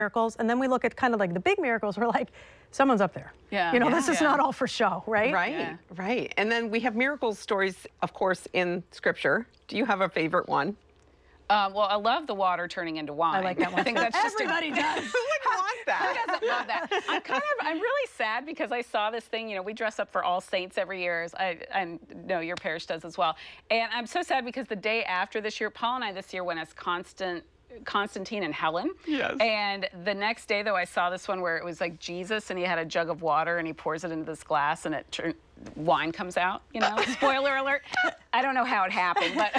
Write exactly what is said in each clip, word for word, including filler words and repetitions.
miracles, and then we look at kind of like the big miracles, we're like, someone's up there. Yeah. You know, yeah, this is yeah. not all for show, right? Right, Yeah. right. And then we have miracle stories, of course, in Scripture. Do you have a favorite one? Um, well, I love the water turning into wine. I like that one. I think that's just a, Everybody does. Who would want Who that? doesn't love that? I'm kind of, I'm really sad because I saw this thing, you know, we dress up for All Saints every year. I, I know your parish does as well. And I'm so sad because the day after this year, Paul and I this year went as Constant, Constantine and Helen. Yes. And the next day, though, I saw this one where it was like Jesus and he had a jug of water and he pours it into this glass and it turn, wine comes out, you know? Spoiler alert. I don't know how it happened, but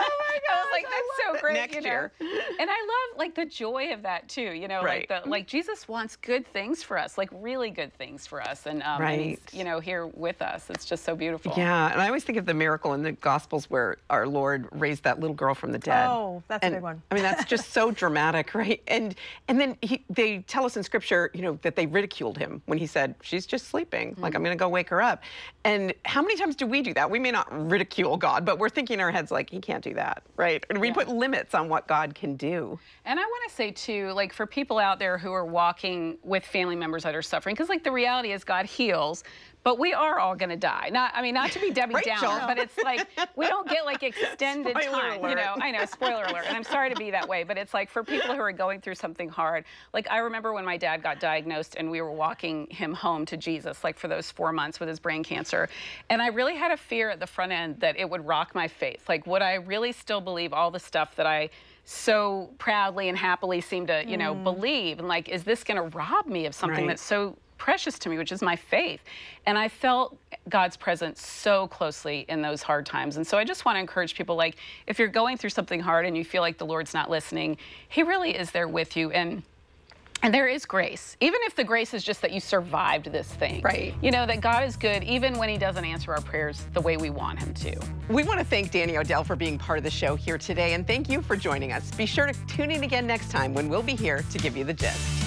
I was like, that's so great. Next you know? year. And I love like the joy of that too, you know, Right. like the like Jesus wants good things for us, like really good things for us. And, um, and he's, Right. you know, here with us. It's just so beautiful. Yeah, and I always think of the miracle in the Gospels where our Lord raised that little girl from the dead. Oh, that's and, a big one. I mean, that's just so dramatic, right? And and then he, they tell us in Scripture, you know, that they ridiculed him when he said, she's just sleeping. Mm-hmm. Like, I'm going to go wake her up. And how many times do we do that? We may not ridicule God, but we're thinking in our heads like, he can't do that, right? And we Yeah. put limits on what God can do. And I want to say too, like for people out there who are walking with family members that are suffering, because like the reality is God heals, but we are all going to die. Not, I mean, not to be Debbie Rachel. Downer, but it's like we don't get like extended Spoiler time. alert. You know, I know, spoiler alert. And I'm sorry to be that way, but it's like for people who are going through something hard. Like I remember when my dad got diagnosed and we were walking him home to Jesus, like for those four months with his brain cancer, and I really had a fear at the front end that it would rock my faith. Like, would I really still believe all the stuff that I so proudly and happily seem to, you know, mm. believe? And like, is this going to rob me of something Right. that's so precious to me, which is my faith? And I felt God's presence so closely in those hard times. And so I just want to encourage people, like, if you're going through something hard and you feel like the Lord's not listening, he really is there with you. And And there is grace, even if the grace is just that you survived this thing. Right. You know, that God is good even when he doesn't answer our prayers the way we want him to. We want to thank Danny Odell for being part of the show here today, and thank you for joining us. Be sure to tune in again next time when we'll be here to give you the gist.